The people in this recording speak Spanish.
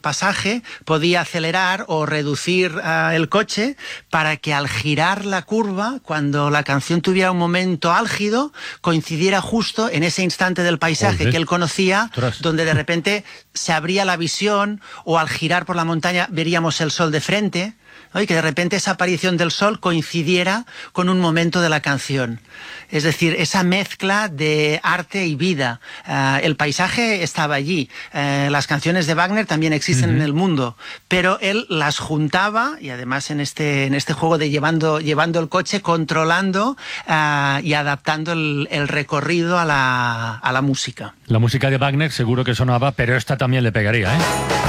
pasaje podía acelerar o reducir el coche para que al girar la curva, cuando la canción tuviera un momento álgido, coincidiera justo en ese instante del paisaje que él conocía, donde de repente se abría la visión, o al girar por la montaña veríamos el sol de frente, ¿no? Y que de repente esa aparición del sol coincidiera con un momento de la canción. Es decir, esa mezcla de arte y vida. El paisaje estaba allí. Las canciones de Wagner también existen en el mundo, pero él las juntaba, y además en este juego de llevando el coche, controlando y adaptando el recorrido a la música. La música de Wagner seguro que sonaba, pero esta también le pegaría, ¿eh?